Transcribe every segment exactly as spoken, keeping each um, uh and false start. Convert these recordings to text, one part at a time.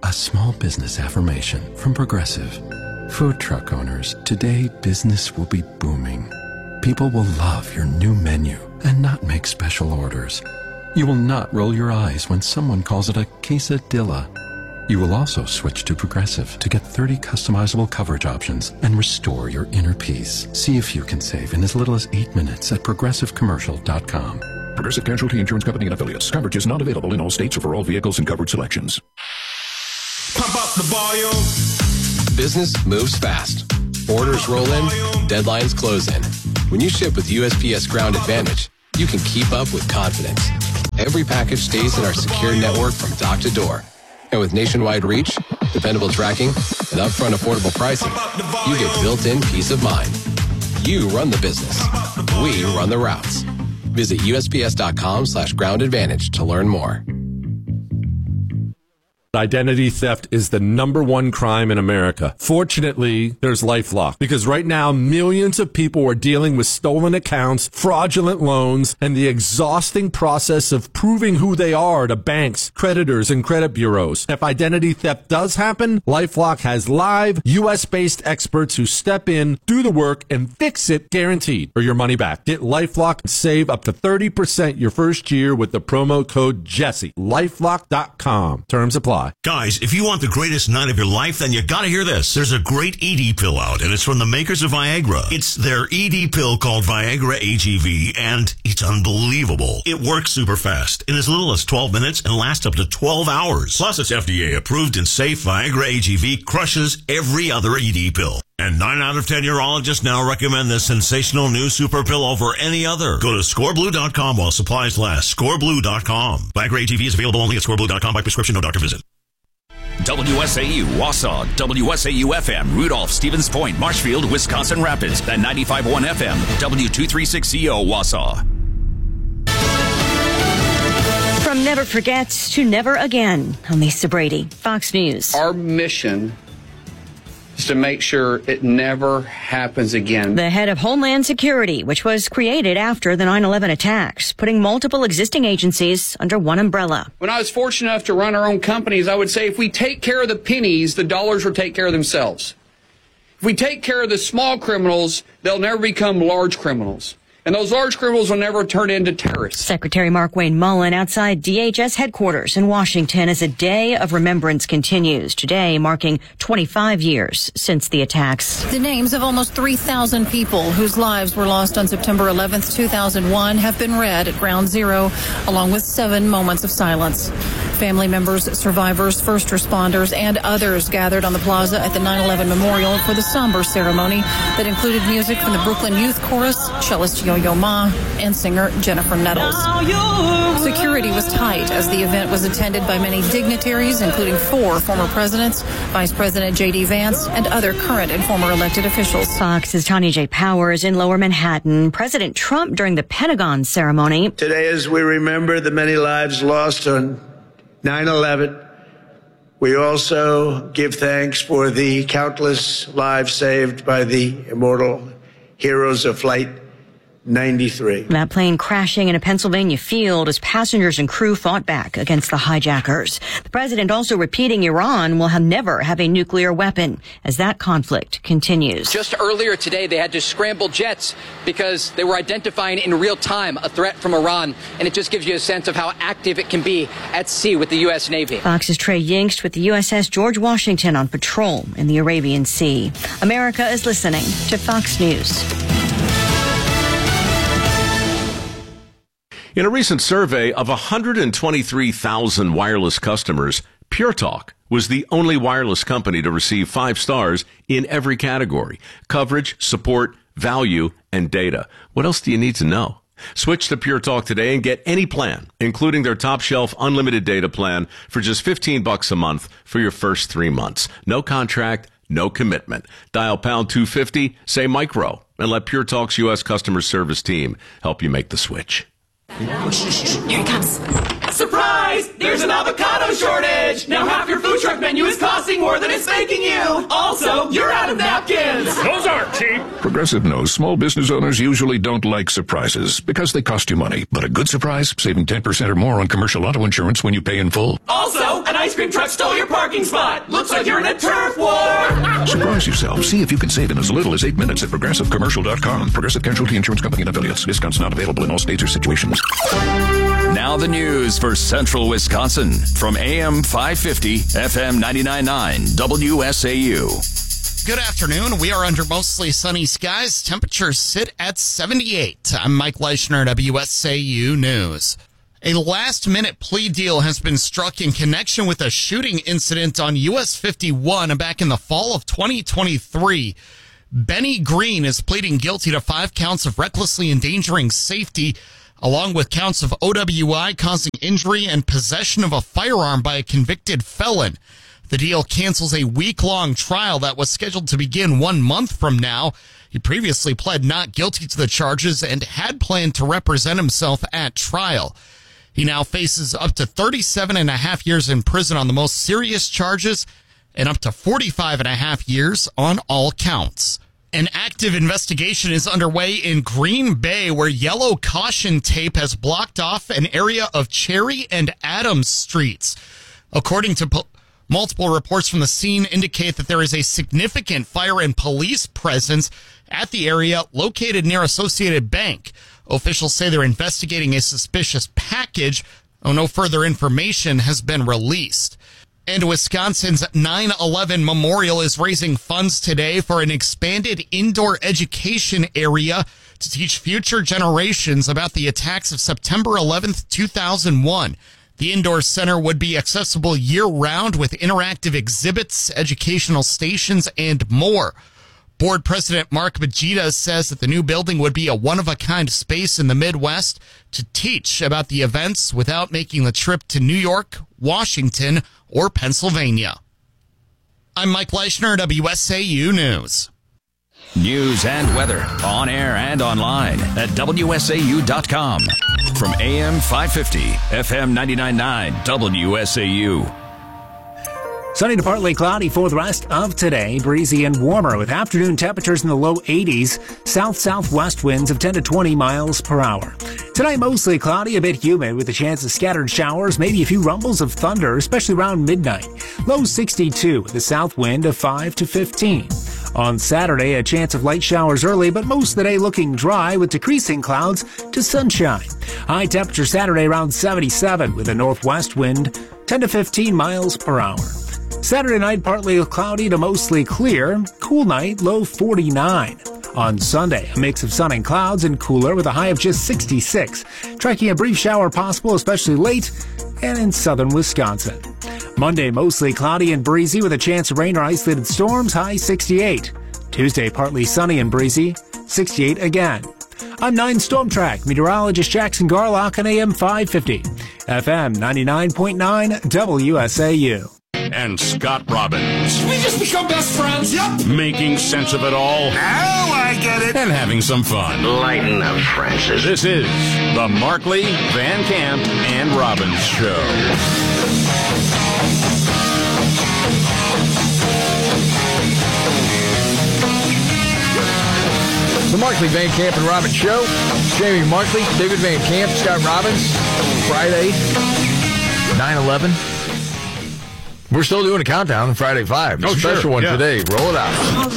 A small business affirmation from Progressive. Food truck owners, today business will be booming. People will love your new menu and not make special orders. You will not roll your eyes when someone calls it a quesadilla. You will also switch to Progressive to get thirty customizable coverage options and restore your inner peace. See if you can save in as little as eight minutes at progressive commercial dot com. Progressive Casualty Insurance Company and Affiliates. Coverage is not available in all states or for all vehicles and coverage selections. Pump up the volume. Business moves fast. Orders roll in, deadlines close in. When you ship with U S P S Ground Advantage, you can keep up with confidence. Every package stays in our secure network from dock to door. And with nationwide reach, dependable tracking, and upfront affordable pricing, you get built-in peace of mind. You run the business. We run the routes. Visit U S P S dot com slash ground advantage to learn more. Identity theft is the number one crime in America. Fortunately, there's LifeLock, because right now millions of people are dealing with stolen accounts, fraudulent loans, and the exhausting process of proving who they are to banks, creditors, and credit bureaus. If identity theft does happen, LifeLock has live U S-based experts who step in, do the work, and fix it guaranteed or your money back. Get LifeLock and save up to thirty percent your first year with the promo code Jesse. LifeLock dot com. Terms apply. Guys, if you want the greatest night of your life, then you gotta hear this. There's a great E D pill out, and it's from the makers of Viagra. It's their E D pill called Viagra A G V, and it's unbelievable. It works super fast in as little as twelve minutes and lasts up to twelve hours. Plus, it's F D A approved and safe. Viagra A G V crushes every other E D pill. And nine out of ten urologists now recommend this sensational new super pill over any other. Go to score blue dot com while supplies last. score blue dot com. Viagra A G V is available only at score blue dot com by prescription, no doctor visit. W S A U, Wausau, W S A U F M, Rudolph, Stevens Point, Marshfield, Wisconsin Rapids, and ninety-five point one F M, W two thirty-six C O, Wausau. From Never Forgets to Never Again, I'm Lisa Brady, Fox News. Our mission is to make sure it never happens again. The head of Homeland Security, which was created after the nine eleven attacks, putting multiple existing agencies under one umbrella. When I was fortunate enough to run our own companies, I would say if we take care of the pennies, the dollars will take care of themselves. If we take care of the small criminals, they'll never become large criminals. And those large criminals will never turn into terrorists. Secretary Mark Wayne Mullen outside D H S headquarters in Washington as a day of remembrance continues. Today marking twenty-five years since the attacks. The names of almost three thousand people whose lives were lost on September eleventh, two thousand one have been read at Ground Zero, along with seven moments of silence. Family members, survivors, first responders, and others gathered on the plaza at the nine eleven Memorial for the somber ceremony that included music from the Brooklyn Youth Chorus, cellist Yo-Yo Ma, and singer Jennifer Nettles. Security was tight as the event was attended by many dignitaries, including four former presidents, Vice President J D Vance, and other current and former elected officials. Fox's Tanya J. Powers in Lower Manhattan. President Trump during the Pentagon ceremony. Today, as we remember the many lives lost on nine eleven, we also give thanks for the countless lives saved by the immortal heroes of Flight ninety-three. That plane crashing in a Pennsylvania field as passengers and crew fought back against the hijackers. The president also repeating Iran will have never have a nuclear weapon as that conflict continues. Just earlier today, they had to scramble jets because they were identifying in real time a threat from Iran. And it just gives you a sense of how active it can be at sea with the U S Navy. Fox's Trey Yingst with the U S S George Washington on patrol in the Arabian Sea. America is listening to Fox News. In a recent survey of one hundred twenty-three thousand wireless customers, Pure Talk was the only wireless company to receive five stars in every category: coverage, support, value, and data. What else do you need to know? Switch to Pure Talk today and get any plan, including their top shelf unlimited data plan for just fifteen bucks a month for your first three months. No contract, no commitment. Dial pound two fifty, say micro, and let Pure Talk's U S customer service team help you make the switch. Here it comes. Surprise! There's an avocado shortage! Now half your food truck menu is cost costing more than it's making you. Also, you're out of napkins. Those aren't cheap. Progressive knows small business owners usually don't like surprises because they cost you money. But a good surprise, saving ten percent or more on commercial auto insurance when you pay in full. Also, an ice cream truck stole your parking spot. Looks like you're in a turf war. Surprise yourself. See if you can save in as little as eight minutes at progressive commercial dot com. Progressive Casualty Insurance Company and affiliates. Discounts not available in all states or situations. Now the news for Central Wisconsin from A M five fifty, F M ninety-nine point nine, W S A U. Good afternoon. We are under mostly sunny skies. Temperatures sit at seventy-eight. I'm Mike Leischner, W S A U News. A last-minute plea deal has been struck in connection with a shooting incident on U S fifty-one back in the fall of twenty twenty-three. Benny Green is pleading guilty to five counts of recklessly endangering safety, along with counts of O W I causing injury and possession of a firearm by a convicted felon. The deal cancels a week-long trial that was scheduled to begin one month from now. He previously pled not guilty to the charges and had planned to represent himself at trial. He now faces up to thirty-seven and a half years in prison on the most serious charges and up to forty-five and a half years on all counts. An active investigation is underway in Green Bay, where yellow caution tape has blocked off an area of Cherry and Adams Streets. According to po- multiple reports from the scene indicate that there is a significant fire and police presence at the area located near Associated Bank. Officials say they're investigating a suspicious package, though no further information has been released. And Wisconsin's nine eleven Memorial is raising funds today for an expanded indoor education area to teach future generations about the attacks of September eleventh, two thousand one. The indoor center would be accessible year-round with interactive exhibits, educational stations, and more. Board President Mark Majida says that the new building would be a one-of-a-kind space in the Midwest to teach about the events without making the trip to New York, Washington, or Pennsylvania. I'm Mike Leischner, W S A U News. News and weather on air and online at W S A U dot com. From A M five fifty, F M ninety-nine point nine, W S A U. Sunny to partly cloudy for the rest of today. Breezy and warmer with afternoon temperatures in the low eighties. South-southwest winds of ten to twenty miles per hour. Tonight mostly cloudy, a bit humid with a chance of scattered showers, maybe a few rumbles of thunder, especially around midnight. Low sixty-two with a south wind of five to fifteen. On Saturday, a chance of light showers early, but most of the day looking dry with decreasing clouds to sunshine. High temperature Saturday around seventy-seven with a northwest wind ten to fifteen miles per hour. Saturday night, partly cloudy to mostly clear. Cool night, low forty-nine. On Sunday, a mix of sun and clouds and cooler with a high of just sixty-six. Tracking a brief shower possible, especially late and in southern Wisconsin. Monday, mostly cloudy and breezy with a chance of rain or isolated storms, high sixty-eight. Tuesday, partly sunny and breezy, sixty-eight again. I'm nine Storm Track meteorologist Jackson Garlock on A M five fifty, F M ninety-nine point nine, W S A U. And Scott Robbins. We just become best friends. Yep. Making sense of it all. Now I get it. And having some fun. Lighten up, Francis. This is the Markley, Van Camp, and Robbins Show. The Markley, Van Camp, and Robbins Show. Jamie Markley, David Van Camp, Scott Robbins. Friday, nine eleven. We're still doing a countdown on Friday five. Oh, special sure. one yeah. today. Roll it out.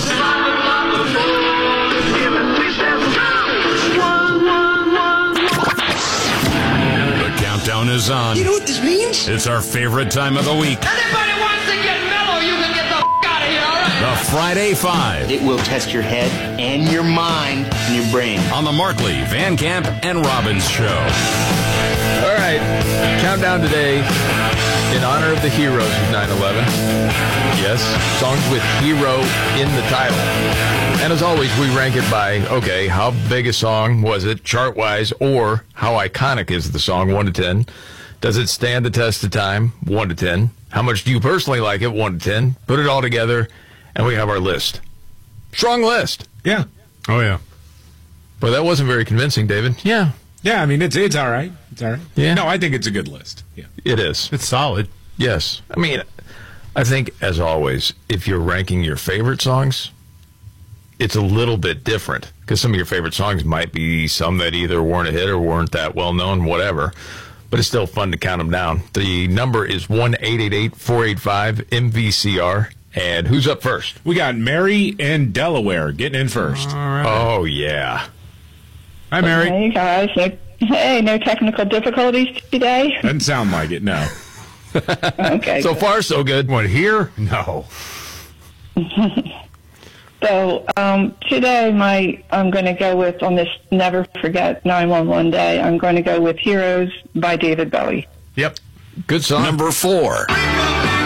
The countdown is on. You know what this means? It's our favorite time of the week. Anybody wants to get mellow, you can get the f*** out of here, all right? The Friday Five. It will test your head and your mind and your brain. On the Markley, Van Camp, and Robbins Show. All right. Countdown today in honor of the heroes of nine eleven. Yes, songs with hero in the title. And as always, we rank it by, okay, how big a song was it chart-wise, or how iconic is the song, one to ten. Does it stand the test of time, one to ten. How much do you personally like it, one to ten. Put it all together, and we have our list. Strong list. Yeah. Oh, yeah. But that wasn't very convincing, David. Yeah. Yeah, I mean, it's it's all right. It's all right. Yeah. No, I think it's a good list. Yeah. It is. It's solid. Yes. I mean, I think, as always, if you're ranking your favorite songs, it's a little bit different because some of your favorite songs might be some that either weren't a hit or weren't that well known, whatever. But it's still fun to count them down. The number is one eight eight eight, four eight five, M V C R. And who's up first? We got Mary in Delaware getting in first. All right. Oh, yeah. Hi, Mary. Hey, guys. No, hey, no technical difficulties today? Doesn't sound like it, no. Okay. So far, so good. What, here? No. So um, today, my I'm going to go with, on this Never Forget nine one one Day, I'm going to go with Heroes by David Bowie. Yep. Good song. Number four.